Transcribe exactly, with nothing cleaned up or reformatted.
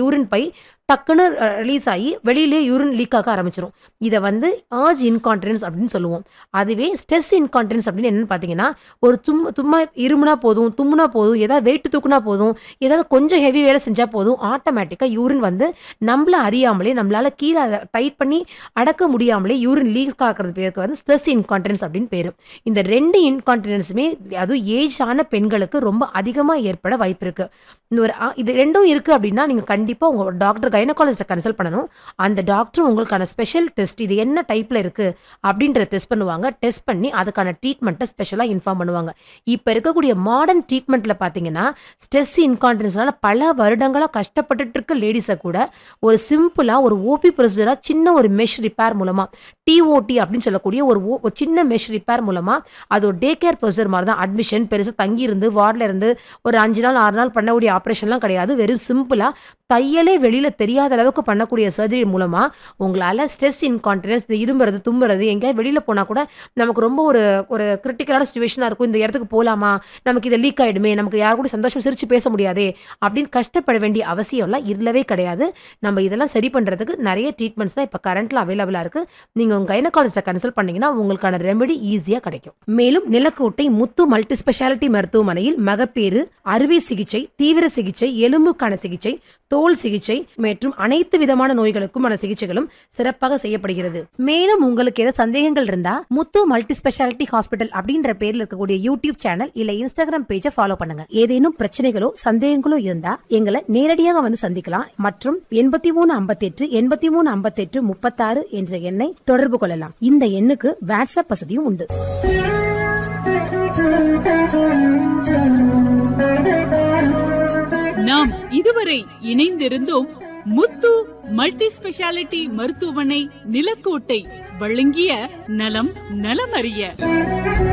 Urine by டக்குன்னு release ஆகி வெளியிலே யூரின் லீக் ஆக ஆரம்பிச்சிடும். இதை வந்து ஆர்ஜ் இன்கான்டினன்ஸ் அப்படின்னு சொல்லுவோம். அதுவே ஸ்ட்ரெஸ் இன்கான்டினன்ஸ் அப்படின்னு என்னன்னு பார்த்தீங்கன்னா, ஒரு தும்ம தும்மா இருமுனா போதும், தும்முனா போதும், ஏதாவது வெயிட் தூக்குனா போதும், ஏதாவது கொஞ்சம் ஹெவி வேலை செஞ்சால் போதும், ஆட்டோமேட்டிக்காக யூரின் வந்து நம்மள அறியாமலே நம்மளால் கீழே அதை டைட் பண்ணி அடக்க முடியாமலே யூரின் லீக் ஆகிறது பேருக்கு வந்து ஸ்ட்ரெஸ் இன்கான்டினன்ஸ் அப்படின்னு பேர். இந்த ரெண்டு இன்கான்டினன்ஸுமே அதுவும் ஏஜ் ஆன பெண்களுக்கு ரொம்ப அதிகமாக ஏற்பட வாய்ப்பு இருக்குது. இந்த ஒரு இது ரெண்டும் இருக்குது அப்படின்னா நீங்கள் கண்டிப்பாக உங்கள் டாக்டர் கைனகாலஜிஸ்ட்டை கன்சல்ட் பண்ணணும். அந்த டாக்டர் உங்களுக்கான ஸ்பெஷல் டெஸ்ட் இது என்ன டைப்பில் இருக்குது அப்படின்றத டெஸ்ட் பண்ணுவாங்க. டெஸ்ட் பண்ணி அதுக்கான ட்ரீட்மெண்ட்டை ஸ்பெஷலாக இன்ஃபார்ம் பண்ணுவாங்க. இப்போ இருக்கக்கூடிய மாடர்ன் ட்ரீட்மெண்ட்டில் பார்த்தீங்கன்னா ஸ்ட்ரெஸ் இன்கான்டினன்ஸ்னால பல வருடங்களாக கஷ்டப்பட்டுட்டு இருக்க லேடிஸை கூட ஒரு சிம்பிளாக ஒரு ஓபி ப்ரொசீஜராக சின்ன ஒரு மெஷ் ரிப்பேர் மூலமாக டிஓடி அப்படின்னு சொல்லக்கூடிய ஒரு ஒரு சின்ன மெஷ் ரிப்பேர் மூலமாக அது ஒரு டே கேர் ப்ரொசீஜர் மாதிரி தான். அட்மிஷன் பெருசாக தங்கியிருந்து வார்டில் இருந்து ஒரு அஞ்சு நாள் ஆறு நாள் பண்ணக்கூடிய ஆப்ரேஷன்லாம் கிடையாது. வெறும் சிம்பிளாக தையலே வெளியில் தெரியாத அளவுக்கு பண்ணக்கூடிய சர்ஜரி மூலமாக உங்களால் ஸ்ட்ரெஸ் இன்கான்டினன்ஸ், இந்த இரும்புறது தும்புறது, எங்கேயாவது வெளியில் போனால் கூட நமக்கு ரொம்ப ஒரு ஒரு கிரிட்டிக்கலான சுச்சுவேஷனாக இருக்கும். இந்த இடத்துக்கு போகலாமா, நமக்கு இதை லீக் ஆகிடுமே, நமக்கு யார் கூட சந்தோஷம் சிரித்து பேச முடியாதே அப்படின்னு கஷ்டப்பட வேண்டிய அவசியம்லாம் இல்லவே கிடையாது. நம்ம இதெல்லாம் சரி பண்ணுறதுக்கு நிறைய ட்ரீட்மெண்ட்ஸ்லாம் இப்போ கரண்ட்டில் அவைலபிளாக இருக்குது. நீங்கள் உங்கள் கைனகாலஜிஸ்ட்டை கன்சல்ட் பண்ணிங்கன்னா உங்களுக்கான ரெமெடி ஈஸியாக கிடைக்கும். மேலும் நிலக்கோட்டை முத்து மல்டி ஸ்பெஷாலிட்டி மருத்துவமனையில் மகப்பேறு, அறுவை சிகிச்சை, தீவிர சிகிச்சை, எலும்புக்கான சிகிச்சை, தோல் சிகிச்சை மற்றும் அனைத்து விதமான நோய்களுக்குமான சிகிச்சைகளும் சிறப்பாக செய்யப்படுகிறது. மேலும் உங்களுக்கு ஏதாவது சந்தேகங்கள் இருந்தா முத்து மல்டி ஸ்பெஷாலிட்டி ஹாஸ்பிட்டல் அப்படின்ற பேர்ல இருக்கக்கூடிய யூடியூப் சேனல் இல்ல இன்ஸ்டாகிராம் பேஜை ஃபாலோ பண்ணுங்க. ஏதேனும் பிரச்சனைகளோ சந்தேகங்களோ இருந்தா எங்களை நேரடியாக வந்து சந்திக்கலாம். மற்றும் எண்பத்தி மூணு ஐம்பத்தி எட்டு எண்பத்தி மூணு ஐம்பத்தி எட்டு முப்பத்தாறு என்ற எண்ணை தொடர்பு கொள்ளலாம். இந்த எண்ணுக்கு வாட்ஸ்அப் வசதியும் உண்டு. நாம் இதுவரை இணைந்திருந்தோம் முத்து மல்டி ஸ்பெஷாலிட்டி மருத்துவமனை நிலக்கோட்டை வழங்கிய நலம் நலமறிய.